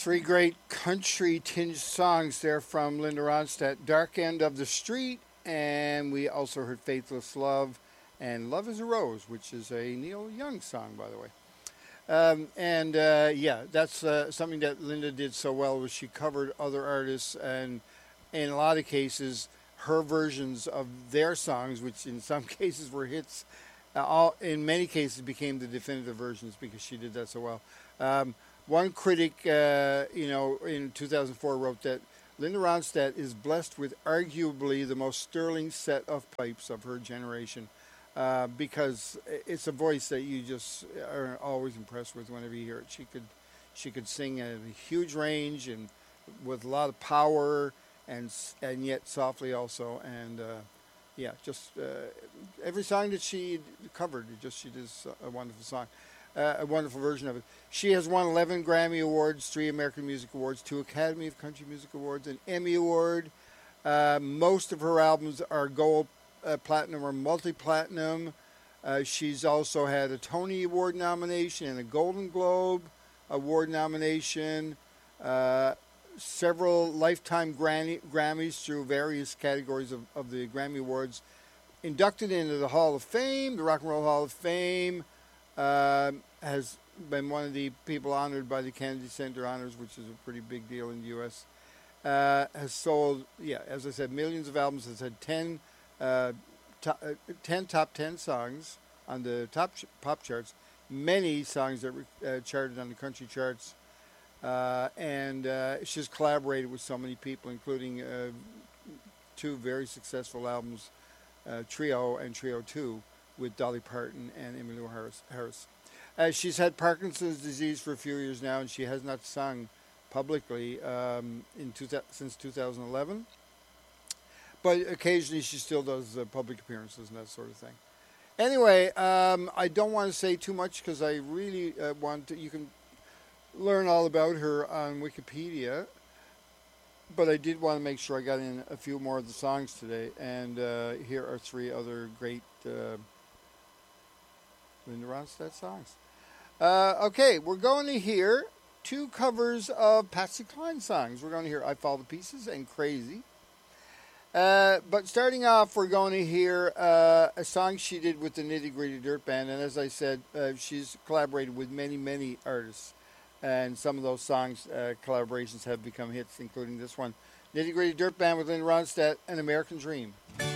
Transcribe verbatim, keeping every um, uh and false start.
Three great country tinged songs there from Linda Ronstadt. Dark End of the Street, and we also heard Faithless Love and Love is a Rose, which is a Neil Young song, by the way. Um, and uh, yeah, that's uh, something that Linda did so well was she covered other artists, and in a lot of cases, her versions of their songs, which in some cases were hits, uh, all, in many cases became the definitive versions because she did that so well. Um, one critic, uh, you know, in two thousand four wrote that Linda Ronstadt is blessed with arguably the most sterling set of pipes of her generation. Uh, because it's a voice that you just are always impressed with whenever you hear it. She could, she could sing at a huge range and with a lot of power, and and yet softly also. And uh, yeah, just uh, every song that she covered, it just she does a wonderful song, uh, a wonderful version of it. She has won eleven Grammy Awards, three American Music Awards, two Academy of Country Music Awards, an Emmy Award. Uh, most of her albums are gold. Uh, platinum or multi-platinum. Uh, she's also had a Tony Award nomination and a Golden Globe Award nomination, uh, several Lifetime Grammy, Grammys through various categories of, of the Grammy Awards, inducted into the Hall of Fame, the Rock and Roll Hall of Fame, uh, has been one of the people honored by the Kennedy Center Honors, which is a pretty big deal in the U S Uh, has sold, yeah, as I said, millions of albums, has had ten Uh, top, uh, ten top ten songs on the top ch- pop charts, many songs that were uh, charted on the country charts, uh, and uh, she's collaborated with so many people, including uh, two very successful albums, uh, Trio and Trio two, with Dolly Parton and Emmylou Harris. Harris. Uh, she's had Parkinson's disease for a few years now, and she has not sung publicly um, in two th- since two thousand eleven. But occasionally she still does uh, public appearances and that sort of thing. Anyway, um, I don't want to say too much because I really uh, want to. You can learn all about her on Wikipedia. But I did want to make sure I got in a few more of the songs today. And uh, here are three other great uh, Linda Ronstadt songs. Uh, okay, we're going to hear two covers of Patsy Cline songs. We're going to hear I Fall to Pieces and Crazy. Uh, but starting off, we're going to hear uh, a song she did with the Nitty Gritty Dirt Band. And as I said, uh, she's collaborated with many, many artists. And some of those songs, uh, collaborations have become hits, including this one. Nitty Gritty Dirt Band with Linda Ronstadt, An American Dream.